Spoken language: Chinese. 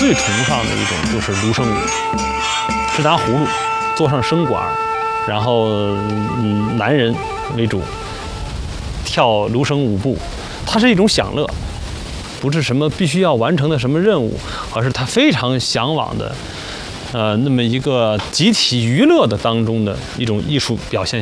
最崇尚的一种就是芦笙舞，是拿葫芦做上笙管，然后男人为主跳芦笙舞步，它是一种享乐，不是什么必须要完成的什么任务，而是他非常向往的，那么一个集体娱乐的当中的一种艺术表现